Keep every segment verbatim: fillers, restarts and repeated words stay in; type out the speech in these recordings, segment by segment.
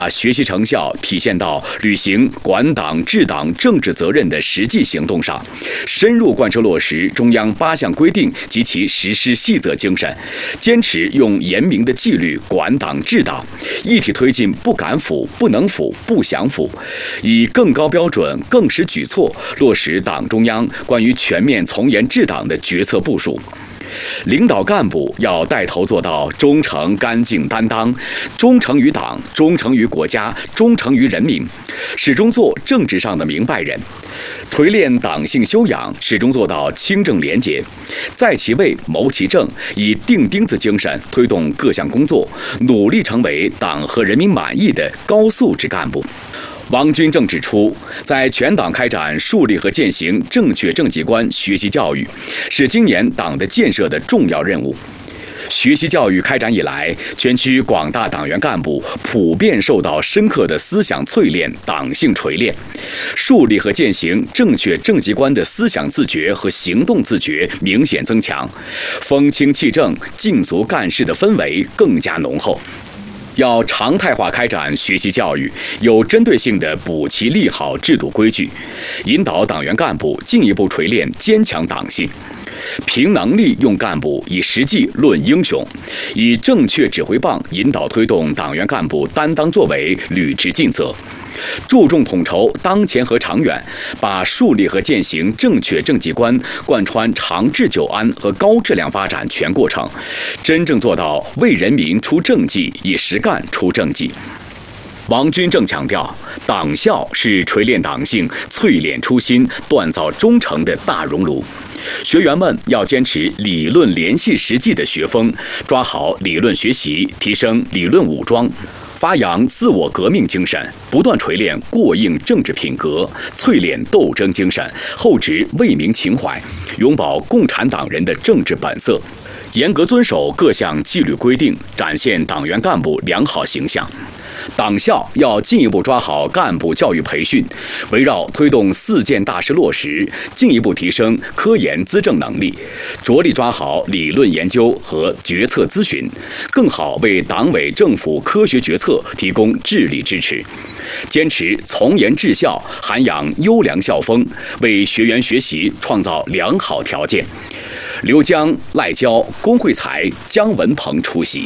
把学习成效体现到履行管党治党政治责任的实际行动上，深入贯彻落实中央八项规定及其实施细则精神，坚持用严明的纪律管党治党，一体推进不敢腐、不能腐、不想腐，以更高标准、更实举措落实党中央关于全面从严治党的决策部署。领导干部要带头做到忠诚、干净、担当，忠诚于党，忠诚于国家，忠诚于人民，始终做政治上的明白人，锤炼党性修养，始终做到清正廉洁，在其位谋其政，以钉钉子精神推动各项工作，努力成为党和人民满意的高素质干部。王军正指出，在全党开展树立和践行正确政绩观学习教育，是今年党的建设的重要任务。学习教育开展以来，全区广大党员干部普遍受到深刻的思想淬炼、党性锤炼，树立和践行正确政绩观的思想自觉和行动自觉明显增强，风清气正、尽足干事的氛围更加浓厚。要常态化开展学习教育，有针对性地补齐立好制度规矩，引导党员干部进一步锤炼坚强党性，凭能力用干部，以实际论英雄，以正确指挥棒引导推动党员干部担当作为，履职尽责。注重统筹当前和长远，把树立和践行正确政绩观贯穿长治久安和高质量发展全过程，真正做到为人民出政绩，以实干出政绩。王军正强调，党校是锤炼党性、淬炼初心、锻造忠诚的大熔炉。学员们要坚持理论联系实际的学风，抓好理论学习，提升理论武装，发扬自我革命精神，不断锤炼过硬政治品格，淬炼斗争精神，厚植为民情怀，永葆共产党人的政治本色，严格遵守各项纪律规定，展现党员干部良好形象。党校要进一步抓好干部教育培训，围绕推动四件大事落实，进一步提升科研资政能力，着力抓好理论研究和决策咨询，更好为党委政府科学决策提供智力支持。坚持从严治校，涵养优良校风，为学员学习创造良好条件。刘江、赖娇、龚慧才、姜文鹏出席。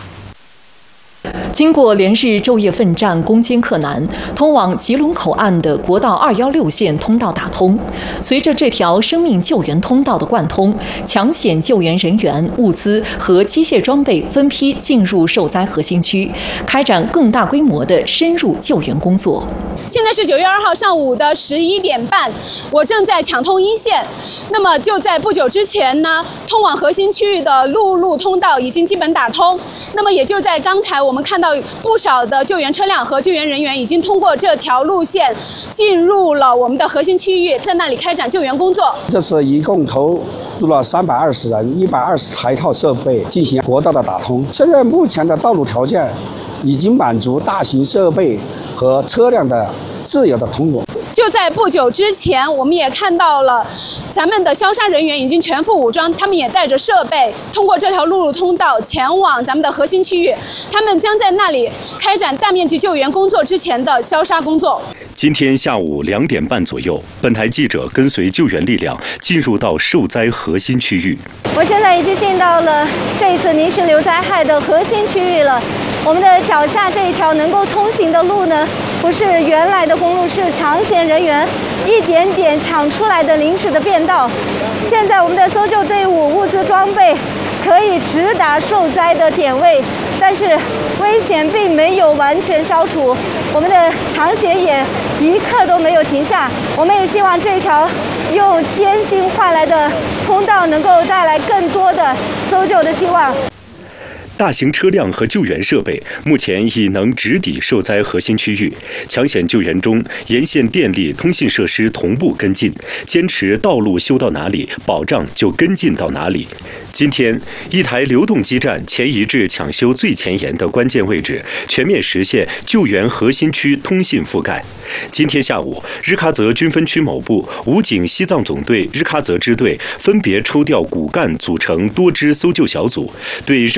经过连日昼夜奋战、攻坚克难，通往吉隆口岸的国道二一六线通道打通。随着这条生命救援通道的贯通，抢险救援人员、物资和机械装备分批进入受灾核心区，开展更大规模的深入救援工作。 现在是九月二号上午的十一点半，我正在抢通一线。那么就在不久之前呢，通往核心区域的陆路通道已经基本打通。那么也就在刚才，我们看到不少的救援车辆和救援人员已经通过这条路线进入了我们的核心区域，在那里开展救援工作。 这次一共投入了三百二十人、一百二十台套设备进行国道的打通。现在目前的道路条件已经满足大型设备和车辆的自由的通过。 就在不久之前，我们也看到了咱们的消杀人员已经全副武装，他们也带着设备通过这条陆路通道前往咱们的核心区域，他们将在那里开展大面积救援工作之前的消杀工作。 今天下午两点半左右，本台记者跟随救援力量进入到受灾核心区域。 我现在已经进到了这一次泥石流灾害的核心区域了。我们的脚下这一条能够通行的路呢，不是原来的公路，是抢险人员一点点抢出来的临时的便道。现在我们的搜救队伍物资装备可以直达受灾的点位，但是危险并没有完全消除，我们的抢险也一刻都没有停下。我们也希望这条用艰辛换来的通道能够带来更多的搜救的希望。 大型车辆和救援设备目前已能直抵受灾核心区域。抢险救援中，沿线电力、通信设施同步跟进，坚持道路修到哪里，保障就跟进到哪里。今天，一台流动基站前移至抢修最前沿的关键位置，全面实现救援核心区通信覆盖。今天下午，日喀则军分区某部、武警西藏总队日喀则支队分别抽调骨干组成多支搜救小组，对任务区域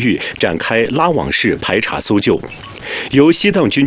域展开拉网式排查搜救。由西藏军